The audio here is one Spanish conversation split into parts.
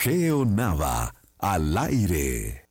Geo Nava, al aire.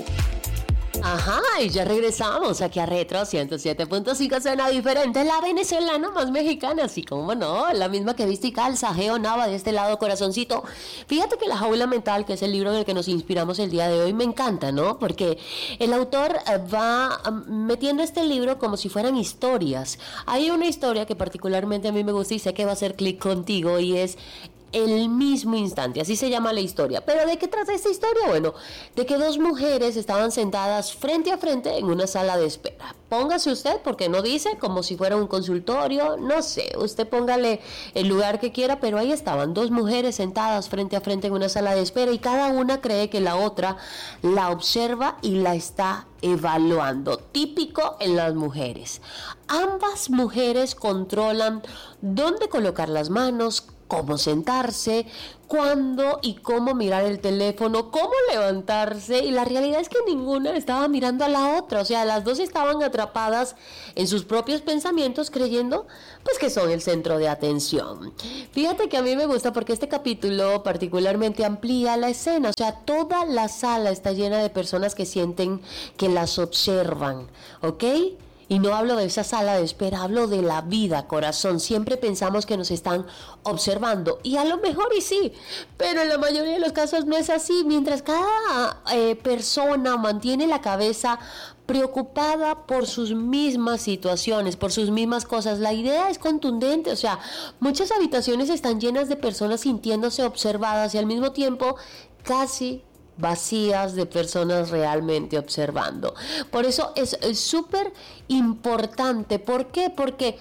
Ajá, y ya regresamos aquí a Retro 107.5, suena diferente, la venezolana más mexicana, así como no, la misma que viste y calza, Geo Nava, de este lado, corazoncito. Fíjate que La Jaula Mental, que es el libro en el que nos inspiramos el día de hoy, me encanta, ¿no? Porque el autor va metiendo este libro como si fueran historias. Hay una historia que particularmente a mí me gusta y sé que va a hacer clic contigo, y es el mismo instante, así se llama la historia. ¿Pero de qué trata esta historia? Bueno, de que dos mujeres estaban sentadas frente a frente en una sala de espera. Póngase usted, porque no dice, como si fuera un consultorio, no sé, usted póngale el lugar que quiera, pero ahí estaban dos mujeres sentadas frente a frente en una sala de espera y cada una cree que la otra la observa y la está evaluando. Típico en las mujeres. Ambas mujeres controlan dónde colocar las manos, cómo sentarse, cuándo y cómo mirar el teléfono, cómo levantarse, y la realidad es que ninguna estaba mirando a la otra. O sea, las dos estaban atrapadas en sus propios pensamientos, creyendo pues que son el centro de atención. Fíjate que a mí me gusta porque este capítulo particularmente amplía la escena. O sea, toda la sala está llena de personas que sienten que las observan, ¿ok? Y no hablo de esa sala de espera, hablo de la vida, corazón. Siempre pensamos que nos están observando, y a lo mejor y sí, pero en la mayoría de los casos no es así. Mientras cada persona mantiene la cabeza preocupada por sus mismas situaciones, por sus mismas cosas, la idea es contundente. O sea, muchas habitaciones están llenas de personas sintiéndose observadas y al mismo tiempo casi vacías de personas realmente observando. Por eso es súper importante. ¿Por qué? Porque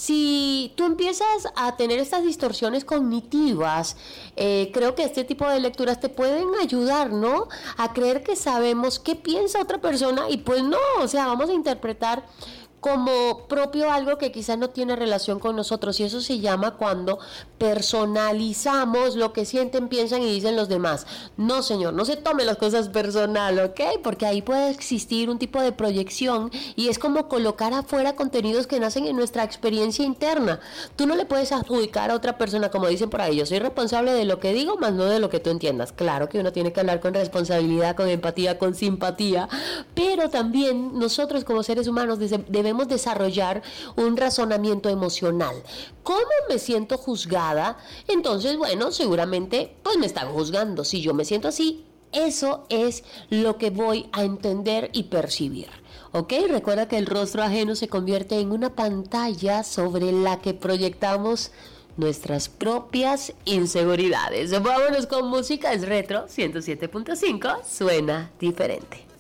si tú empiezas a tener estas distorsiones cognitivas, creo que este tipo de lecturas te pueden ayudar, ¿no? A creer que sabemos qué piensa otra persona, y pues no, o sea, vamos a interpretar como propio algo que quizás no tiene relación con nosotros, y eso se llama cuando personalizamos lo que sienten, piensan y dicen los demás. No, señor, no se tome las cosas personal, ¿ok? Porque ahí puede existir un tipo de proyección, y es como colocar afuera contenidos que nacen en nuestra experiencia interna. Tú no le puedes adjudicar a otra persona, como dicen por ahí, yo soy responsable de lo que digo, más no de lo que tú entiendas. Claro que uno tiene que hablar con responsabilidad, con empatía, con simpatía, pero también nosotros como seres humanos debemos desarrollar un razonamiento emocional. ¿Cómo me siento juzgada? Entonces, bueno, seguramente pues me están juzgando. Si yo me siento así, eso es lo que voy a entender y percibir. ¿Ok? Recuerda que el rostro ajeno se convierte en una pantalla sobre la que proyectamos nuestras propias inseguridades. Vámonos con música, es Retro 107.5, suena diferente.